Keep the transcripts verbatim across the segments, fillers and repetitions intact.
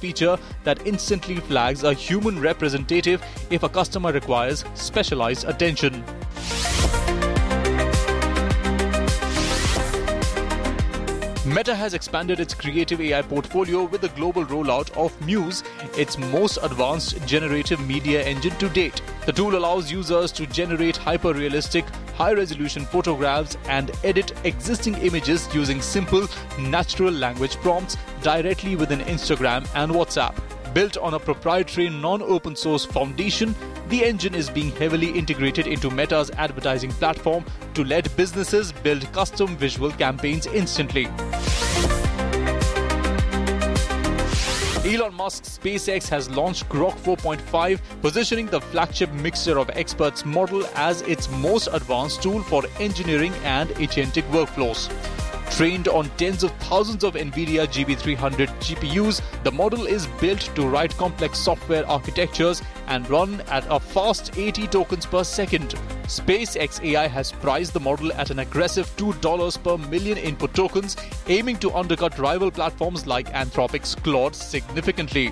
feature that instantly flags a human representative if a customer requires specialized attention. Meta has expanded its creative A I portfolio with the global rollout of Muse, its most advanced generative media engine to date. The tool allows users to generate hyper-realistic, high-resolution photographs and edit existing images using simple, natural language prompts directly within Instagram and WhatsApp. Built on a proprietary non-open source foundation, the engine is being heavily integrated into Meta's advertising platform to let businesses build custom visual campaigns instantly. Elon Musk's SpaceX has launched Grok four point five, positioning the flagship Mixture of Experts model as its most advanced tool for engineering and agentic workflows. Trained on tens of thousands of NVIDIA G B three hundred G P Us, the model is built to write complex software architectures and run at a fast eighty tokens per second. SpaceX A I has priced the model at an aggressive two dollars per million input tokens, aiming to undercut rival platforms like Anthropic's Claude significantly.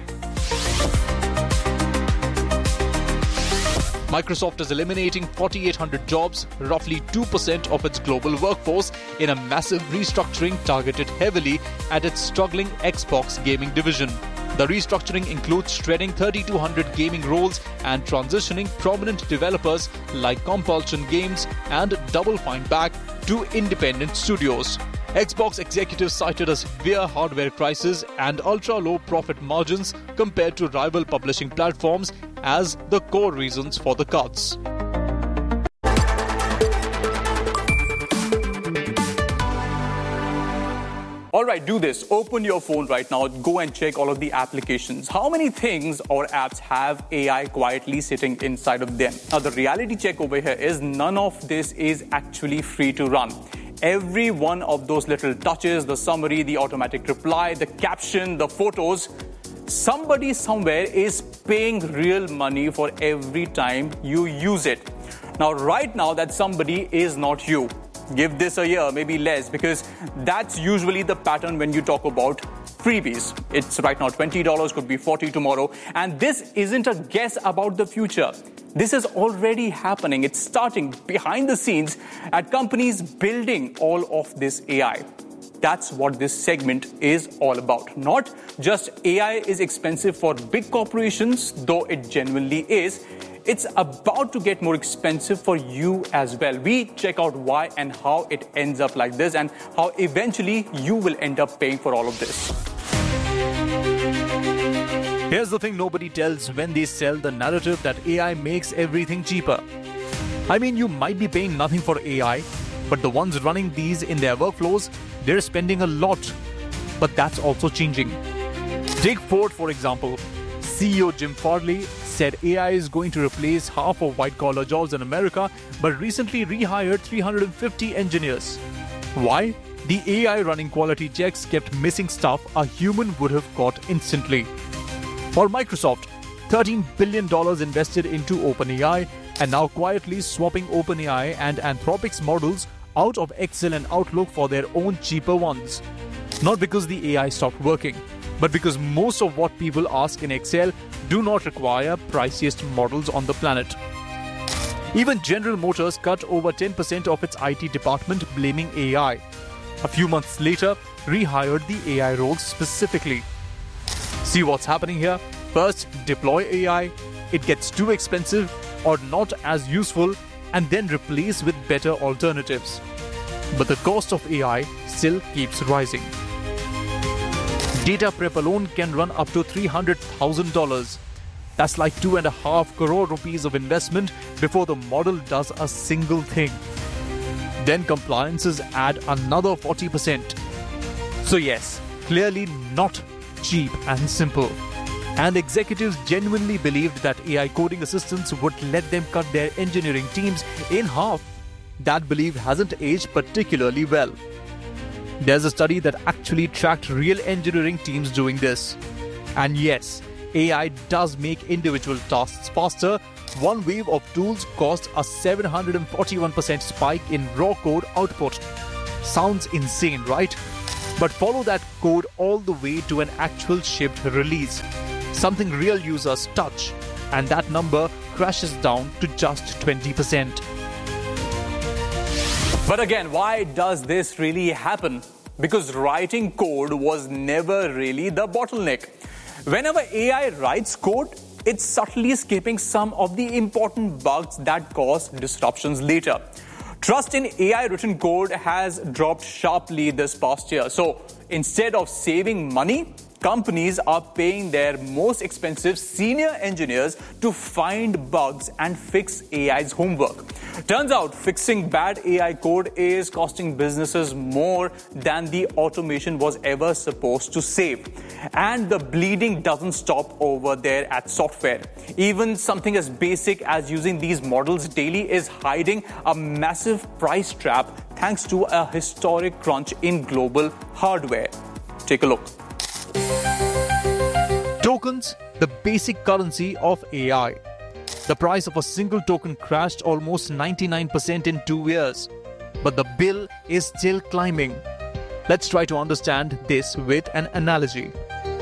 Microsoft is eliminating forty-eight hundred jobs, roughly two percent of its global workforce, in a massive restructuring targeted heavily at its struggling Xbox gaming division. The restructuring includes shredding thirty-two hundred gaming roles and transitioning prominent developers like Compulsion Games and Double Fine back to independent studios. Xbox executives cited a severe hardware crisis and ultra-low profit margins compared to rival publishing platforms as the core reasons for the cuts. Alright, do this. Open your phone right now. Go and check all of the applications. How many things or apps have A I quietly sitting inside of them? Now, the reality check over here is none of this is actually free to run. Every one of those little touches, the summary, the automatic reply, the caption, the photos, somebody somewhere is paying real money for every time you use it. Now, right now, that somebody is not you. Give this a year, maybe less, because that's usually the pattern when you talk about freebies. It's right now twenty dollars, could be forty dollars tomorrow. And this isn't a guess about the future. This is already happening. It's starting behind the scenes at companies building all of this A I. That's what this segment is all about. Not just A I is expensive for big corporations, though it genuinely is. It's about to get more expensive for you as well. We check out why and how it ends up like this and how eventually you will end up paying for all of this. Here's the thing nobody tells when they sell the narrative that A I makes everything cheaper. I mean, you might be paying nothing for A I, but the ones running these in their workflows, they're spending a lot. But that's also changing. Take Ford, for example. C E O Jim Farley said A I is going to replace half of white-collar jobs in America, but recently rehired three hundred fifty engineers. Why? The A I running quality checks kept missing stuff a human would have caught instantly. For Microsoft, thirteen billion dollars invested into OpenAI and now quietly swapping OpenAI and Anthropic's models out of Excel and Outlook for their own cheaper ones. Not because the A I stopped working, but because most of what people ask in Excel do not require priciest models on the planet. Even General Motors cut over ten percent of its I T department, blaming A I. A few months later, rehired the A I roles specifically. See what's happening here? First, deploy A I, it gets too expensive or not as useful, and then replace with better alternatives. But the cost of A I still keeps rising. Data prep alone can run up to three hundred thousand dollars. That's like two and a half crore rupees of investment before the model does a single thing. Then compliances add another forty percent. So yes, clearly not cheap and simple. And executives genuinely believed that A I coding assistants would let them cut their engineering teams in half. That belief hasn't aged particularly well. There's a study that actually tracked real engineering teams doing this. And yes, A I does make individual tasks faster. One wave of tools caused a seven hundred forty-one percent spike in raw code output. Sounds insane, right? but follow that code all the way to an actual shipped release, something real users touch, and that number crashes down to just twenty percent. But again, why does this really happen? Because writing code was never really the bottleneck. Whenever A I writes code, it's subtly skipping some of the important bugs that cause disruptions later. Trust in A I-written code has dropped sharply this past year. So instead of saving money, companies are paying their most expensive senior engineers to find bugs and fix A I's homework. Turns out fixing bad A I code is costing businesses more than the automation was ever supposed to save. And the bleeding doesn't stop over there at software. Even something as basic as using these models daily is hiding a massive price trap thanks to a historic crunch in global hardware. Take a look. Tokens, the basic currency of A I. The price of a single token crashed almost ninety-nine percent in two years, but the bill is still climbing. Let's try to understand this with an analogy.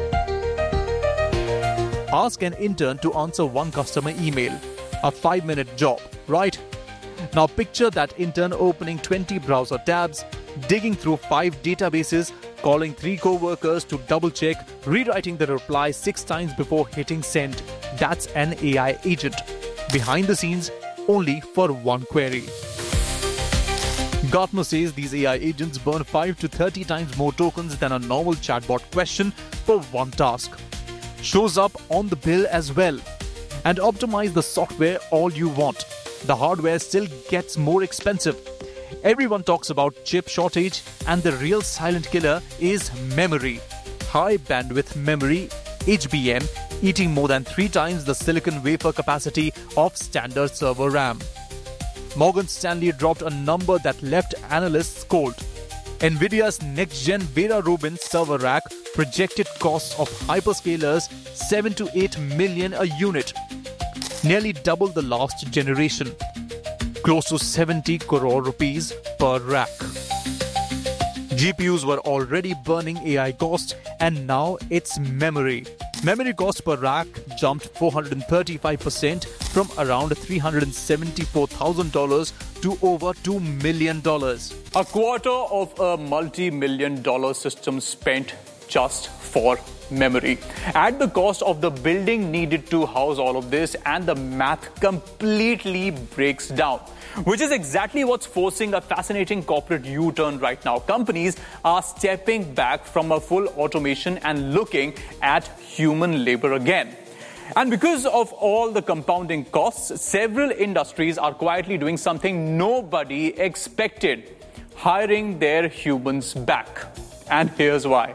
Ask an intern to answer one customer email, a five-minute job, right? Now picture that intern opening twenty browser tabs, digging through five databases, calling three co-workers to double-check, rewriting the reply six times before hitting send. That's an A I agent. Behind the scenes, only for one query. Gartner says these A I agents burn five to thirty times more tokens than a normal chatbot question for one task. Shows up on the bill as well. And optimize the software all you want. The hardware still gets more expensive. Everyone talks about chip shortage, and the real silent killer is memory. High bandwidth memory, H B M, eating more than three times the silicon wafer capacity of standard server RAM. Morgan Stanley dropped a number that left analysts cold. Nvidia's next-gen Vera Rubin server rack projected costs of hyperscalers seven to eight million a unit, nearly double the last generation. Close to seventy crore rupees per rack. G P Us were already burning A I cost, and now it's memory. Memory cost per rack jumped four hundred thirty-five percent from around three hundred seventy-four thousand dollars to over two million dollars. A quarter of a multi-million dollar system spent just for memory. At the cost of the building needed to house all of this, and the math completely breaks down. Which is exactly what's forcing a fascinating corporate U-turn right now. Companies are stepping back from a full automation and looking at human labor again. And because of all the compounding costs, several industries are quietly doing something nobody expected: hiring their humans back. And here's why.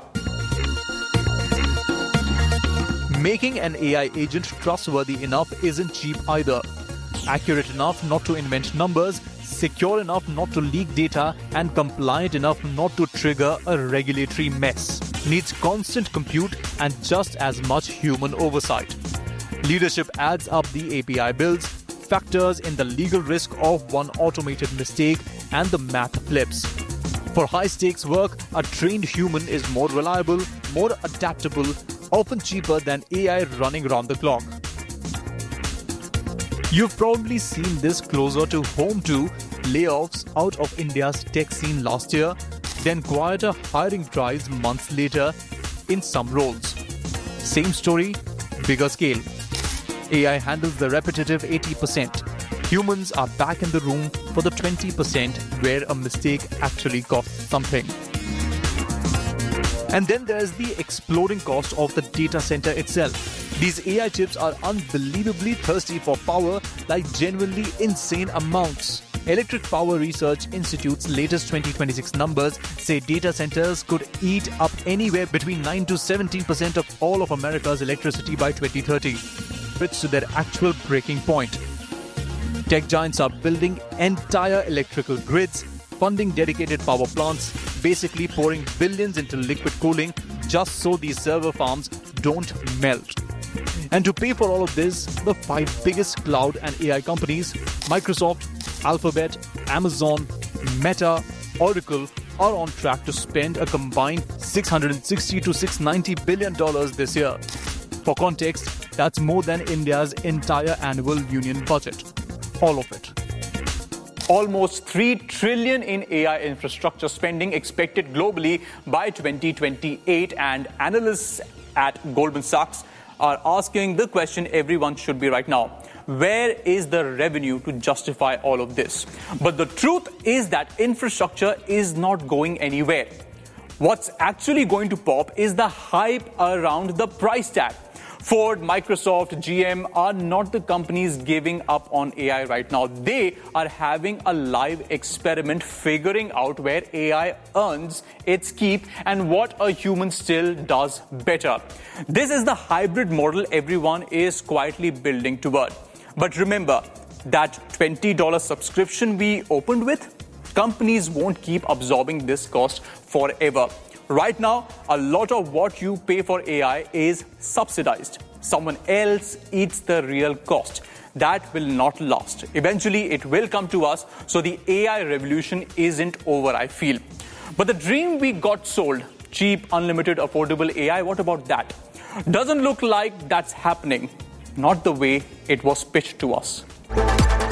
Making an A I agent trustworthy enough isn't cheap either. Accurate enough not to invent numbers, secure enough not to leak data, and compliant enough not to trigger a regulatory mess. Needs constant compute and just as much human oversight. Leadership adds up the A P I builds, factors in the legal risk of one automated mistake, and the math flips. For high-stakes work, a trained human is more reliable, more adaptable, often cheaper than A I running around the clock. You've probably seen this closer to home too: layoffs out of India's tech scene last year, then quieter hiring drives months later in some roles. Same story, bigger scale. A I handles the repetitive eighty percent. Humans are back in the room for the twenty percent where a mistake actually costs something. And then there's the exploding cost of the data center itself. These A I chips are unbelievably thirsty for power, like genuinely insane amounts. Electric Power Research Institute's latest twenty twenty-six numbers say data centers could eat up anywhere between nine to seventeen percent of all of America's electricity by twenty thirty. It's to their actual breaking point. Tech giants are building entire electrical grids, funding dedicated power plants, basically pouring billions into liquid cooling just so these server farms don't melt. And to pay for all of this, the five biggest cloud and A I companies, Microsoft, Alphabet, Amazon, Meta, Oracle, are on track to spend a combined six hundred sixty to six hundred ninety billion dollars this year. For context, that's more than India's entire annual union budget. All of it. Almost three trillion dollars in A I infrastructure spending expected globally by twenty twenty-eight, and analysts at Goldman Sachs are asking the question everyone should be right now. Where is the revenue to justify all of this? But the truth is that infrastructure is not going anywhere. What's actually going to pop is the hype around the price tag. Ford, Microsoft, G M are not the companies giving up on A I right now. They are having a live experiment figuring out where A I earns its keep and what a human still does better. This is the hybrid model everyone is quietly building toward. But remember, that twenty dollars subscription we opened with, companies won't keep absorbing this cost forever. Right now, a lot of what you pay for A I is subsidized. Someone else eats the real cost. That will not last. Eventually, it will come to us, so the A I revolution isn't over, I feel. But the dream we got sold, cheap, unlimited, affordable A I, what about that? Doesn't look like that's happening. Not the way it was pitched to us.